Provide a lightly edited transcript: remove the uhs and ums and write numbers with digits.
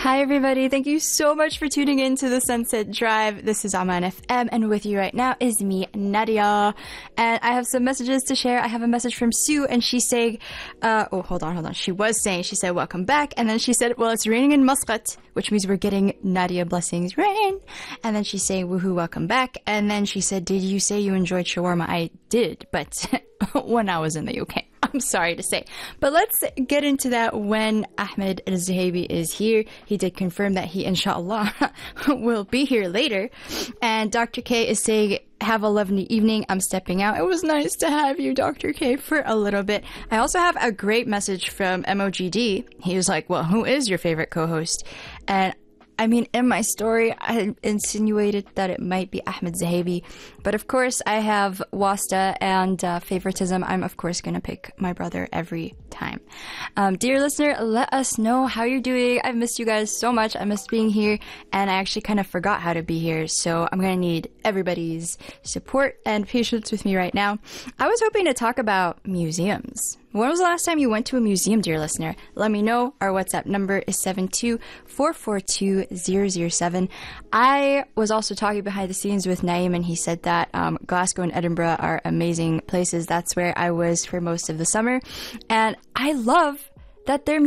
Hi everybody, thank you so much for tuning in to the Sunset Drive. This is Aman FM, and with you right now is me, Nadia. And I have some messages to share. I have a message from Sue, and she's saying, hold on. She said, welcome back. And then she said, well, it's raining in Muscat, which means we're getting Nadia blessings rain. And then she's saying, woohoo, welcome back. And then she said, did you say you enjoyed shawarma? I did, but when I was in the UK. I'm sorry to say. But let's get into that when Ahmed Al-Zahabi is here. He did confirm that he, inshallah, will be here later. And Dr. K is saying, have a lovely evening. I'm stepping out. It was nice to have you, Dr. K, for a little bit. I also have a great message from MOGD. He was like, well, who is your favorite co-host? And I mean, in my story, I insinuated that it might be Ahmed Zahabi. But of course, I have wasta and favoritism. I'm, of course, going to pick my brother every time. Dear listener, let us know how you're doing. I've missed you guys so much. I missed being here. And I actually kind of forgot how to be here. So I'm going to need everybody's support and patience with me right now. I was hoping to talk about museums. When was the last time you went to a museum, dear listener? Let me know. Our WhatsApp number is 72442-007. I was also talking behind the scenes with Naeem, and he said that Glasgow and Edinburgh are amazing places. That's where I was for most of the summer. And I love that they're